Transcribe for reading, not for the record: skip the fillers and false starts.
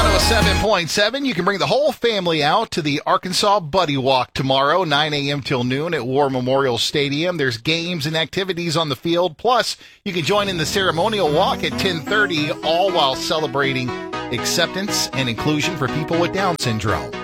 107.7. You can bring the whole family out to the Arkansas Buddy Walk tomorrow, 9 a.m. till noon at War Memorial Stadium. There's games and activities on the field. Plus, you can join in the ceremonial walk at 10:30, all while celebrating acceptance and inclusion for people with Down syndrome.